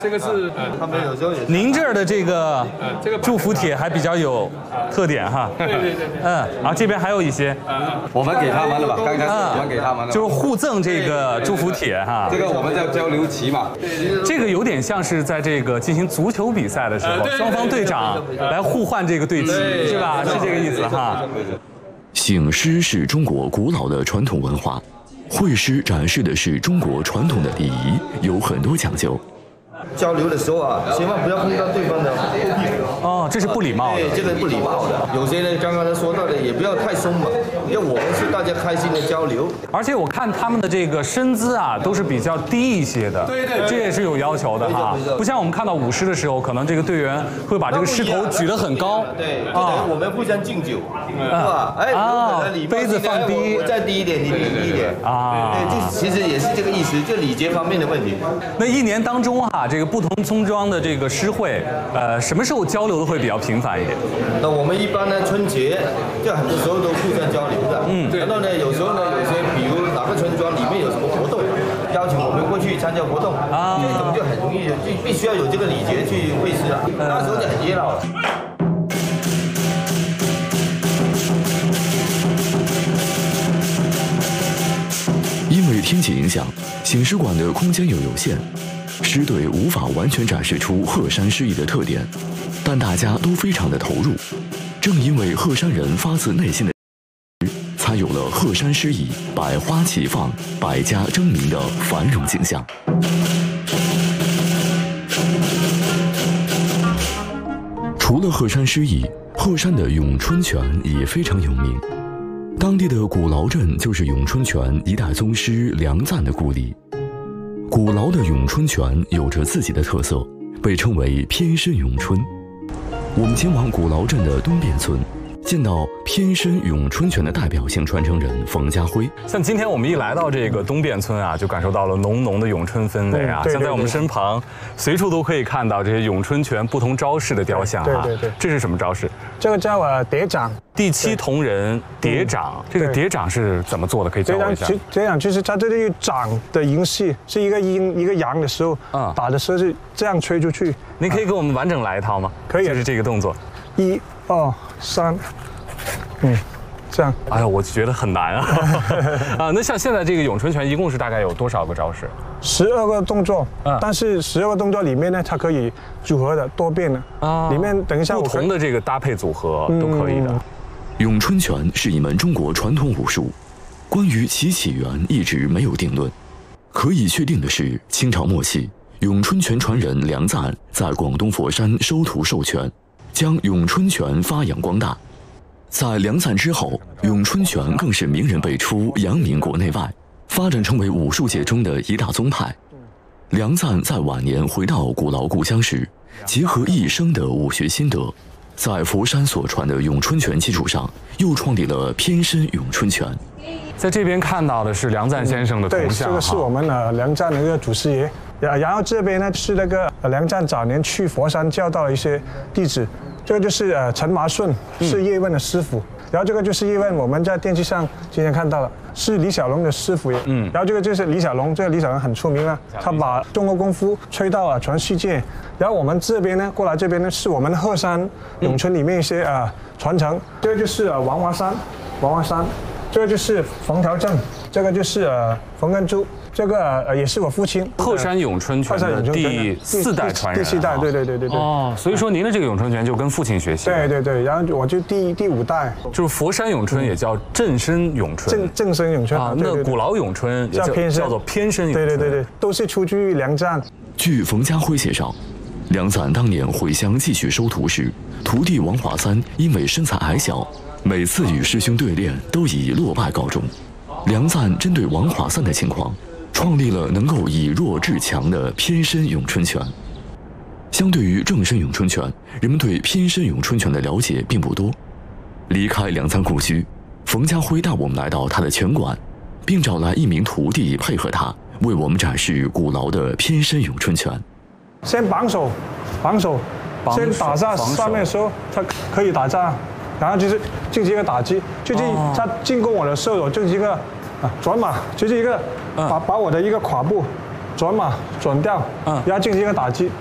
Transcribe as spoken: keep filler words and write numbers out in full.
这个是呃， 他们有时候也。 您这儿的这个这个祝福帖还比较有特点哈。 对对对对。 嗯，然后这边还有一些。 我们给他们的吧，刚开始我们给他们的。 就是互赠这个祝福帖哈。 这个我们叫交流旗嘛。 这个有点像是在这个进行足球比赛的时候，双方队长来互换这个队旗，是吧？是这个意思哈。 醒狮是中国古老的传统文化，会狮展示的是中国传统的礼仪，有很多讲究。 交流的时候啊，千万不要碰到对方的后屁股。 哦，这是不礼貌的。 对，这个不礼貌的。有些呢，刚刚他说到的，也不要太松嘛，因为我们是大家开心的交流。 而且我看他们的这个身姿啊，都是比较低一些的。 对对， 这也是有要求的哈。不像我们看到舞狮的时候，可能这个队员会把这个狮头举得很高。 对，啊，我们互相敬酒，是吧？哎， 啊，杯子放低， 我再低一点，你低一点。啊，对，这其实也是这个意思，就礼节方面的问题。 那一年当中哈，这个不同村庄的这个狮会，呃，什么时候交流的会比较频繁一点？ 那我们一般呢，春节就很多时候都互相交流的。嗯，然后呢，有时候呢，有些比如哪个村庄里面有什么活动，邀请我们过去参加活动，啊，这种就很容易，就必须要有这个礼节去会师啊，那时候就很热闹了。 因为天气影响，醒狮馆的空间又有限，狮队无法完全展示出鹤山狮艺的特点，但大家都非常的投入。正因为鹤山人发自内心的，才有了鹤山狮艺百花齐放、百家争鸣的繁荣景象。除了鹤山狮艺，鹤山的咏春拳也非常有名。当地的古劳镇就是咏春拳一代宗师梁赞的故里。古劳的咏春拳有着自己的特色，被称为偏身咏春。我们前往古劳镇的东边村，见到偏身咏春拳的代表性传承人冯家辉。 像今天我们一来到这个东边村啊，就感受到了浓浓的咏春氛围啊。嗯、对对对，像在我们身旁，随处都可以看到这些咏春拳不同招式的雕像啊。 对对对， 这是什么招式？ 这个叫呃叠掌。 第七铜人叠掌，这个叠掌是怎么做的？可以教我一下。 叠掌就是它这个掌的音系是一个阴一个阳的时候，啊，打的时候是这样吹出去。 您可以给我们完整来一套吗？ 可以， 就是这个动作。 一、二、三，嗯，这样。 哎呀，我觉得很难啊。啊，那像现在这个咏春拳一共是大概有多少个招式？ 十二个动作，嗯，但是十二个动作里面呢，它可以组合的多变的啊。里面等一下不同的这个搭配组合都可以的。嗯， 咏春拳是一门中国传统武术，关于其起源一直没有定论。可以确定的是，清朝末期，咏春拳传人梁赞在广东佛山收徒授拳，将咏春拳发扬光大。在梁赞之后，咏春拳更是名人辈出，扬名国内外，发展成为武术界中的一大宗派。梁赞在晚年回到古老故乡时，结合一生的武学心得，在佛山所传的咏春拳基础上，又创立了偏身咏春拳。 在这边看到的是梁赞先生的铜像， 对，这个是我们呃梁赞的一个祖师爷。然然后这边呢是那个梁赞早年去佛山教导的一些弟子，这个就是呃陈麻顺，是叶问的师傅。嗯，然后这个就是叶问，我们在电视上今天看到了，是李小龙的师傅。嗯，然后这个就是李小龙，这个李小龙很出名啊，他把中国功夫吹到了全世界。然后我们这边呢，过来这边呢，是我们鹤山咏春里面一些啊、呃、传承。这个就是呃王华山，王华山，这个就是冯条正，这个就是呃冯根珠。这个呃也是我父亲鹤山咏春拳的第四代传人， 第四代，对对对对对。 哦，所以说您的这个咏春拳就跟父亲学习。 对对对，然后我就第第五代， 就是佛山咏春也叫正身咏春， 正正身咏春啊。那古劳咏春叫偏身，叫做偏身咏春。 对对对对，都是出自于梁赞。 据冯家辉介绍，梁赞当年回乡继续收徒时，徒弟王华三因为身材矮小，每次与师兄对练都以落败告终。梁赞针对王华三的情况，创立了能够以弱制强的偏身咏春拳。相对于正身咏春拳，人们对偏身咏春拳的了解并不多。离开梁赞故居，冯家辉带我们来到他的拳馆，并找来一名徒弟配合他，为我们展示古劳的偏身咏春拳。 先绑手，绑手，先打在上面的时候，他可以打架，然后就是进行一个打击，就是他进攻我的时候，我就是一个啊转马，就是一个把把我的一个胯部转马转调，嗯，然后进行一个打击。